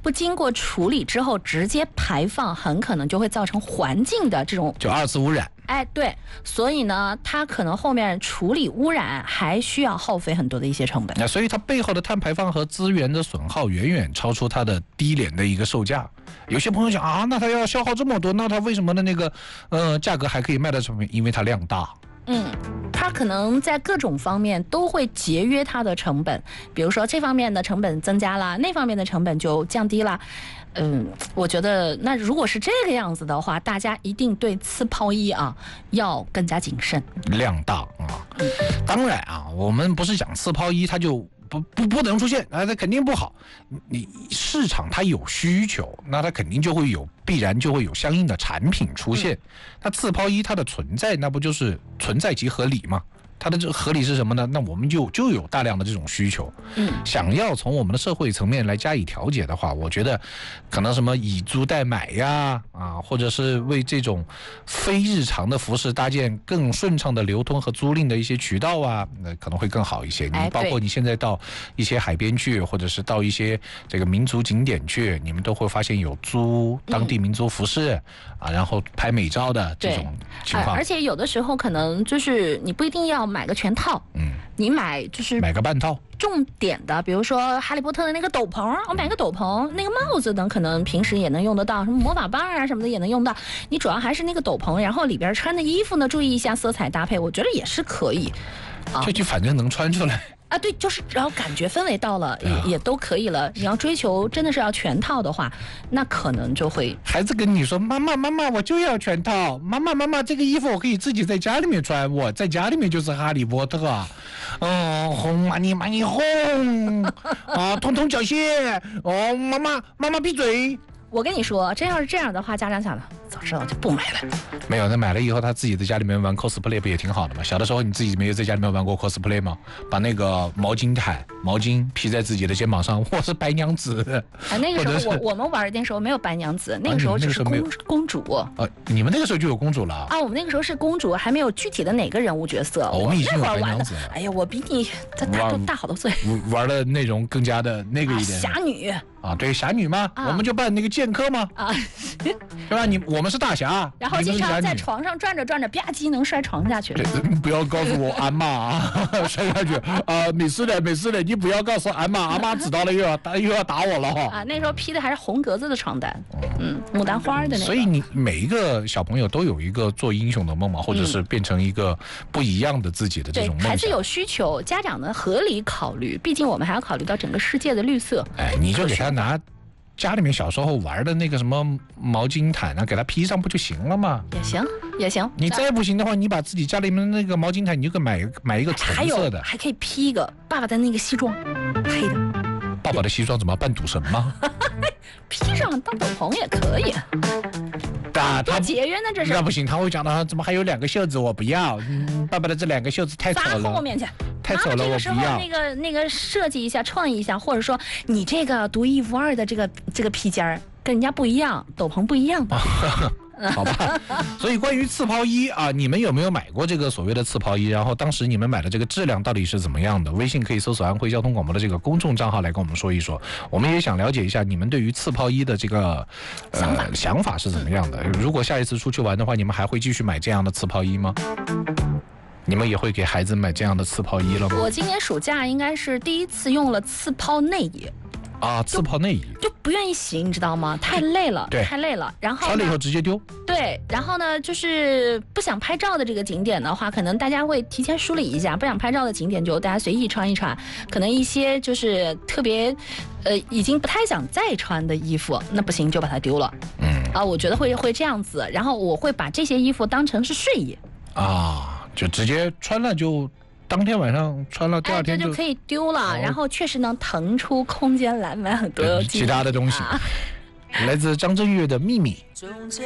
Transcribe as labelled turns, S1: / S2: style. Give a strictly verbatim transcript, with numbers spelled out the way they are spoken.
S1: 不经过处理之后直接排放，很可能就会造成环境的这种
S2: 就二次污染。
S1: 哎，对，所以呢，它可能后面处理污染还需要耗费很多的一些成本。
S2: 那所以它背后的碳排放和资源的损耗远远超出它的低廉的一个售价。有些朋友讲啊，那它要消耗这么多，那它为什么的那个呃价格还可以卖得成？因为它量大。
S1: 嗯，它可能在各种方面都会节约它的成本，比如说这方面的成本增加了，那方面的成本就降低了。嗯，我觉得那如果是这个样子的话，大家一定对次抛衣啊要更加谨慎。
S2: 量大啊，当然啊，我们不是讲次抛衣它就不不不能出现啊，它肯定不好。你市场它有需求，那它肯定就会有，必然就会有相应的产品出现。嗯、那次抛衣它的存在，那不就是存在即合理吗？它的这合理是什么呢？那我们就就有大量的这种需求，嗯，想要从我们的社会层面来加以调节的话，我觉得可能什么以租代买呀，啊，或者是为这种非日常的服饰搭建更顺畅的流通和租赁的一些渠道啊，那可能会更好一些。你包括你现在到一些海边去，或者是到一些这个民族景点去，你们都会发现有租当地民族服饰、嗯、啊，然后拍美照的这种情况。
S1: 而且有的时候可能就是你不一定要买个全套，嗯，你买就是
S2: 买个半套，
S1: 重点的，比如说哈利波特的那个斗篷，我买个斗篷，那个帽子等可能平时也能用得到，什么魔法棒啊什么的也能用到。你主要还是那个斗篷，然后里边穿的衣服呢，注意一下色彩搭配，我觉得也是可以。
S2: 啊，这就反正能穿出来。
S1: 啊，对，就是只要感觉氛围到了，也、啊、也都可以了。你要追求真的是要全套的话，那可能就会
S2: 孩子跟你说：“妈妈，妈妈，我就要全套。妈妈，妈妈，这个衣服我可以自己在家里面穿，我在家里面就是哈利波特啊。嗯，轰嘛你嘛你轰啊，通通缴械。哦，妈妈，妈妈闭嘴。”
S1: 我跟你说，真要是这样的话，家长想了，早知道就不买了。
S2: 没有，他买了以后，他自己在家里面玩 cosplay 不也挺好的吗？小的时候你自己没有在家里面玩过 cosplay 吗？把那个毛巾毯、毛巾披在自己的肩膀上，我是白娘子。
S1: 啊，那个时候我我们玩的时候没有白娘子，那个时候只是公、啊、公主。
S2: 呃，你们那个时候就有公主了
S1: 啊？我们那个时候是公主，还没有具体的哪个人物角色。
S2: 哦、我们已经有白娘子了。
S1: 哎呀，我比你大大大好多岁。
S2: 玩的内容更加的那个一点。
S1: 啊、侠女。
S2: 啊，对，侠女嘛、啊，我们就扮那个剑客嘛，啊，对吧？你我们是大侠，
S1: 然后经常在床上转着转着，吧唧能摔床下去。
S2: 对，不要告诉我鞍马啊，摔下去啊！没事的，没事的，你不要告诉鞍马，鞍马知道了又要打又要打我了哈。
S1: 啊，那时候披的还是红格子的床单，嗯，牡丹花的那个。
S2: 所以你每一个小朋友都有一个做英雄的梦嘛，或者是变成一个不一样的自己的这种梦想。
S1: 孩子有需求，家长呢合理考虑，毕竟我们还要考虑到整个世界的绿色。
S2: 哎，你就给他拿家里面小时候玩的那个什么毛巾毯啊，给它披上不就行了吗？
S1: 也行，也行。
S2: 你再不行的话，你把自己家里面那个毛巾毯，你就给买买一个纯色的，
S1: 还可以披一个爸爸的那个西装，黑的。
S2: 爸爸的西装怎么扮赌神吗？
S1: 披上当斗篷也可以。
S2: 啊，
S1: 多节约呢，这是。
S2: 那不行，他会讲到怎么还有两个袖子，我不要。嗯，爸爸的这两个袖子太丑了。
S1: 砸后面去。
S2: 太丑了，我不要。
S1: 那个那个设计一下，创意一下，或者说你这个独一无二的这个这个披肩跟人家不一样，斗篷不一样吧？
S2: 好吧。所以关于次抛衣啊，你们有没有买过这个所谓的次抛衣？然后当时你们买的这个质量到底是怎么样的？微信可以搜索安徽交通广播的这个公众账号来跟我们说一说。我们也想了解一下你们对于次抛衣的这个呃想法, 想法是怎么样的。如果下一次出去玩的话，你们还会继续买这样的次抛衣吗？你们也会给孩子买这样的次抛衣了吗？
S1: 我今年暑假应该是第一次用了次抛内衣。
S2: 啊，次抛内衣
S1: 就不愿意洗，你知道吗？太累了，
S2: 对，
S1: 太累了。然后
S2: 穿了以后直接丢。
S1: 对，然后呢，就是不想拍照的这个景点的话，可能大家会提前梳理一下；不想拍照的景点就大家随意穿一穿。可能一些就是特别，呃，已经不太想再穿的衣服，那不行就把它丢了。嗯，啊，我觉得会会这样子。然后我会把这些衣服当成是睡衣。
S2: 啊，就直接穿了就。当天晚上穿了，第二天
S1: 就,、哎、就可以丢了、哦，然后确实能腾出空间来买很多
S2: 其他的东西。啊、来自张震岳的《秘密》。